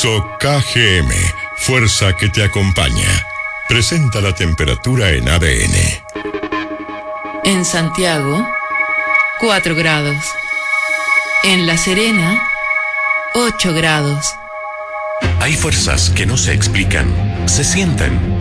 Curso KGM, fuerza que te acompaña. Presenta la temperatura en ADN. En Santiago, 4 grados. En La Serena, 8 grados. Hay fuerzas que no se explican, se sienten.